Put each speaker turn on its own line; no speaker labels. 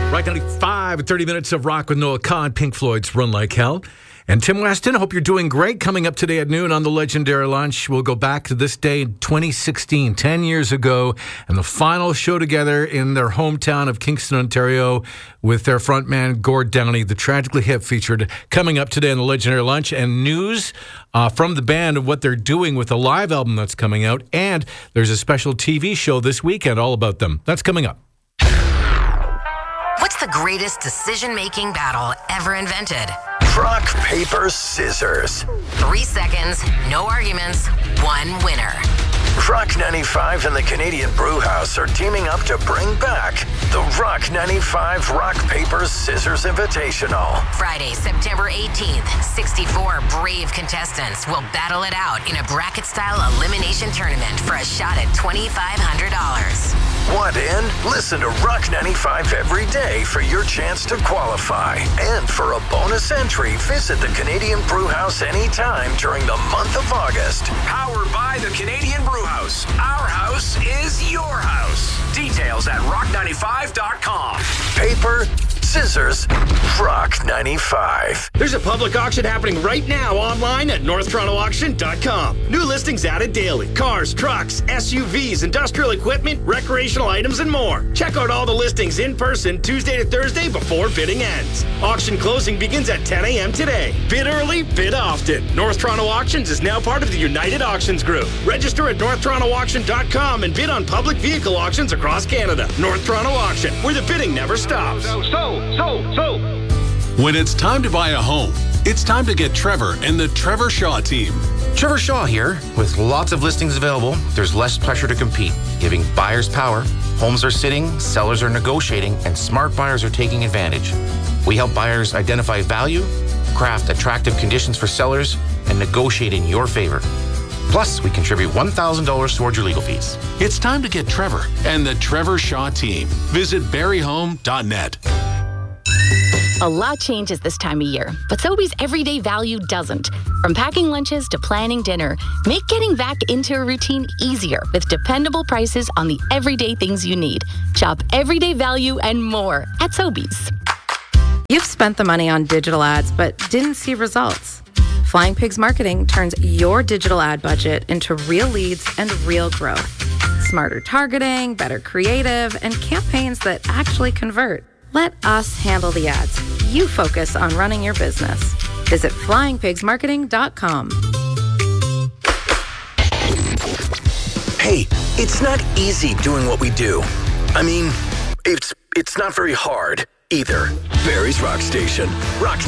Rock 95, 30 minutes of rock with Noah Kahn, Pink Floyd's Run Like Hell. And Tim Weston, hope you're doing great. Coming up today at noon on the Legendary Lunch, we'll go back to this day in 2016, 10 years ago, and the final show together in their hometown of Kingston, Ontario, with their frontman, Gord Downie, the Tragically Hip featured coming up today on the Legendary Lunch, and news from the band of what they're doing with the live album that's coming out. And there's a special TV show this weekend all about them. That's coming up.
What's the greatest decision-making battle ever invented?
Rock, paper, scissors.
3 seconds, no arguments, one winner.
Rock 95 and the Canadian Brewhouse are teaming up to bring back the Rock 95 Rock, Paper, Scissors Invitational.
Friday, September 18th, 64 brave contestants will battle it out in a bracket-style elimination tournament for a shot at $2,500.
Want in? Listen to Rock 95 every day for your chance to qualify. And for a bonus entry, visit the Canadian Brewhouse anytime during the month of August.
Powered by the Canadian Brewhouse. Our house is your house. Details at rock95.com.
Paper, scissors, Rock 95.
There's a public auction happening right now online at northtorontoauction.com. New listings added daily. Cars, trucks, SUVs, industrial equipment, recreational items, and more. Check out all the listings in person Tuesday to Thursday before bidding ends. Auction closing begins at 10 a.m. today. Bid early, bid often. North Toronto Auctions is now part of the United Auctions Group. Register at northtorontoauction.com and bid on public vehicle auctions across Canada. North Toronto Auction, where the bidding never stops.
When it's time to buy a home, it's time to get Trevor and the Trevor Shaw team.
Trevor Shaw here. With lots of listings available, there's less pressure to compete, giving buyers power. Homes are sitting, sellers are negotiating, and smart buyers are taking advantage. We help buyers identify value, craft attractive conditions for sellers, and negotiate in your favor. Plus, we contribute $1,000 towards your legal fees.
It's time to get Trevor and the Trevor Shaw team. Visit berryhome.net.
A lot changes this time of year, but Sobeys everyday value doesn't. From packing lunches to planning dinner, make getting back into a routine easier with dependable prices on the everyday things you need. Shop everyday value and more at Sobeys.
You've spent the money on digital ads but didn't see results. Flying Pigs Marketing turns your digital ad budget into real leads and real growth. Smarter targeting, better creative, and campaigns that actually convert. Let us handle the ads. You focus on running your business. Visit flyingpigsmarketing.com.
Hey, it's not easy doing what we do. I mean, it's not very hard either. Barrie's Rock Station. Rock